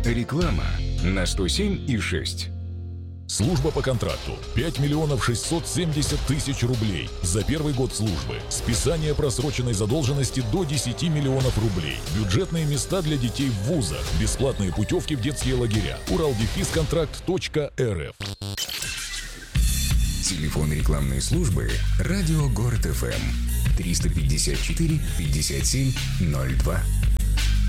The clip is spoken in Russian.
Реклама на 107,6. Служба по контракту. 5 миллионов 670 тысяч рублей за первый год службы. Списание просроченной задолженности до 10 миллионов рублей. Бюджетные места для детей в вузах. Бесплатные путевки в детские лагеря. Урал-контракт.рф. Телефон рекламной службы «Радио Город ФМ» 354 57 02.